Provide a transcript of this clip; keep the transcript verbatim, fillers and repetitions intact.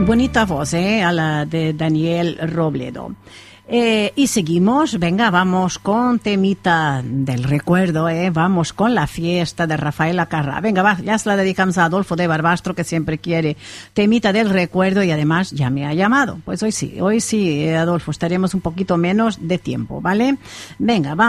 bonita voz, ¿eh? A la de Daniel Robledo. Eh, y seguimos, venga, vamos con temita del recuerdo, eh, vamos con la fiesta de Rafael Acarrá. Venga, va, ya se la dedicamos a Adolfo de Barbastro, que siempre quiere temita del recuerdo y además ya me ha llamado. Pues hoy sí, hoy sí, eh, Adolfo, estaremos un poquito menos de tiempo, ¿vale? Venga, vamos.